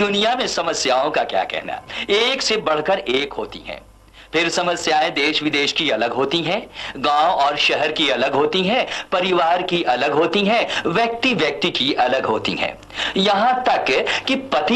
दुनिया में समस्याओं का क्या कहना, एक से बढ़कर एक होती हैं। फिर समस्याएं देश विदेश की अलग होती हैं, गांव और शहर की अलग होती हैं, परिवार की अलग होती हैं, व्यक्ति व्यक्ति की अलग होती हैं। यहां तक कि पति